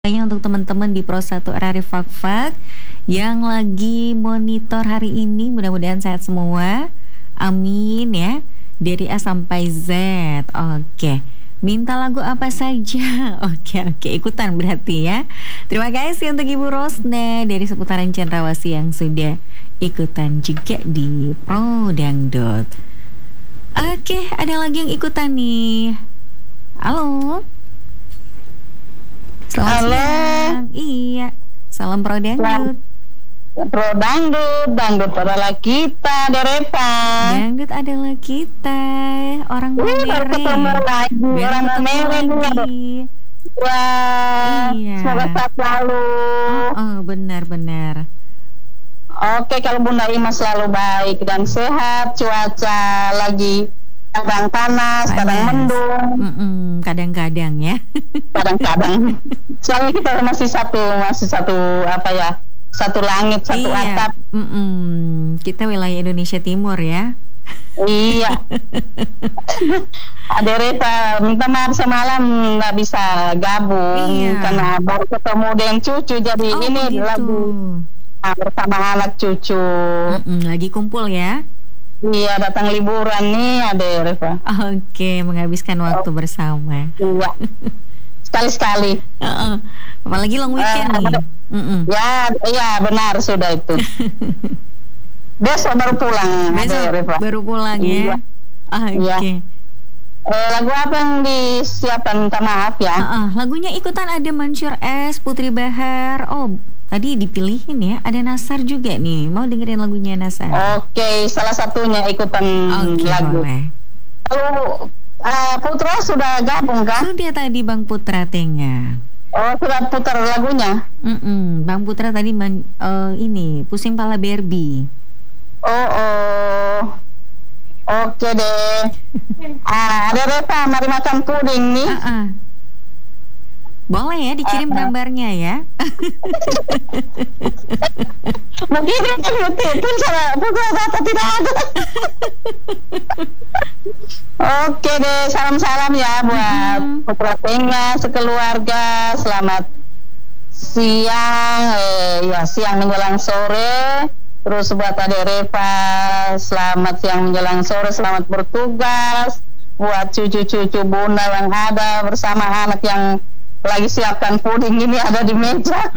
Kayaknya untuk teman-teman di Pro 1 RRI Fakfak yang lagi monitor hari ini, mudah-mudahan sehat semua. Amin ya. Dari A sampai Z. Oke. Minta lagu apa saja? Oke, ikutan berarti ya. Terima kasih untuk Ibu Rosne dari seputaran Cendrawasih yang sudah ikutan juga di Pro Dangdut. Oke, ada lagi yang ikutan nih. Halo. Selamat Halo. siang. Iya. Salam Pro Dangdut. Pro Dangdut adalah kita, Dereva. Dangdut adalah kita. Orang baru ketemu Mamere. lagi, orang Mamere lagi. Wah, Iya. semoga sehat selalu. Benar. Oke, kalau Bunda Ima selalu baik dan sehat, cuaca lagi kadang panas, kadang mendung. Kadang-kadang ya. Kadang-kadang. Soalnya kita masih satu apa ya? Satu langit, satu atap. Kita wilayah Indonesia Timur ya. Iya. Ada Reta minta maaf semalam nggak bisa gabung karena baru ketemu dengan cucu, jadi ini lagi bersama anak cucu. Lagi kumpul ya. Iya, datang liburan nih ada Reva. Oke, menghabiskan waktu bersama. Iya. Sekali-sekali. Apalagi long weekend nih. Ya benar sudah itu. Besok baru pulang. Baru pulang ya. Oke. Lagu apa yang disiapkan? Minta maaf ya. Lagunya ikutan ada Mansur S, Putri Bahar. Oh, tadi dipilihin ya. Ada Nasar juga nih. Mau dengerin lagunya Nasar? Oke, salah satunya ikutan lagu. Kalau Putra sudah gabung kan? Sudah tadi Bang Putra Tengah. Oh, sudah putar lagunya? Bang Putra tadi ini Pusing Pala Barbie. Oke deh. Ada Reva, mari makan puding nih. Boleh ya, dikirim gambarnya ya. Mungkin pun salah, data tidak ada. Oke deh, salam-salam ya buat Putra Tengah sekeluarga. Selamat siang, siang menjelang sore. Terus buat Ade Reva, selamat siang menjelang sore, selamat bertugas. Buat cucu-cucu Bunda yang ada bersama anak yang lagi siapkan puding ini ada di meja.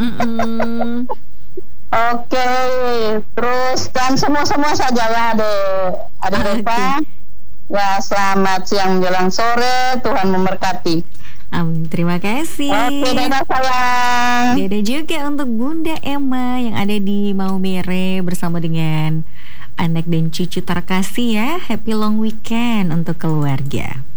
Oke, terus dan semua saja ya Ade Reva. Ya, selamat siang menjelang sore, Tuhan memberkati. Amin, terima kasih. Oke, dadah sayang. Dadah juga untuk Bunda Emma yang ada di Maumere bersama dengan anak dan cucu terkasih ya. Happy long weekend untuk keluarga.